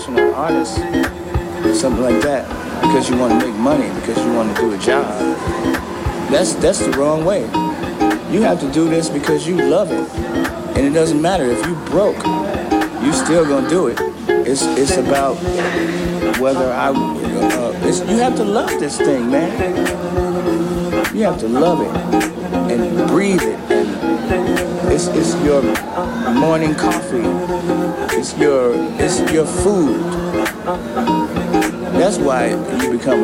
professional artist, something like that, because you want to make money, because you want to do a job. That's the wrong way. You have to do this because you love it. And it doesn't matter if you broke, you still gonna do it. It's about whether you have to love this thing, man. You have to love it and breathe it. And it's your morning coffee. It's your food. That's why you become